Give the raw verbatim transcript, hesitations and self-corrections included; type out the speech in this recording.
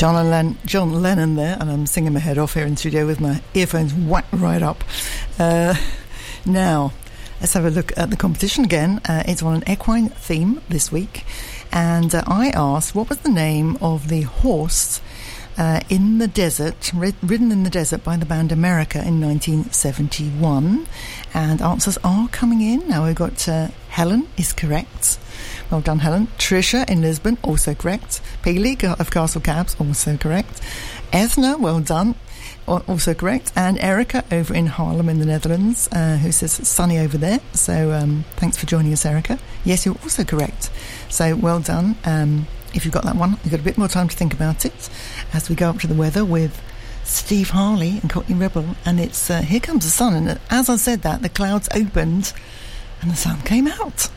John, and Len- John Lennon there, and I'm singing my head off here in the studio with my earphones whacked right up. Uh, now, let's have a look at the competition again. Uh, it's on an equine theme this week, and uh, I asked what was the name of the horse uh, in the desert, rid- ridden in the desert by the band America in nineteen seventy-one, and answers are coming in. Now we've got uh, Helen is correct. Well done, Helen. Tricia in Lisbon, also correct. Peely of Castle Cabs, also correct. Esna, well done, also correct. And Erica over in Haarlem in the Netherlands, uh, who says it's sunny over there. So um, thanks for joining us, Erica. Yes, you're also correct. So well done. Um, if you've got that one, you've got a bit more time to think about it as we go up to the weather with Steve Harley and Courtney Rebel. And it's uh, Here Comes the Sun. And as I said that, the clouds opened and the sun came out.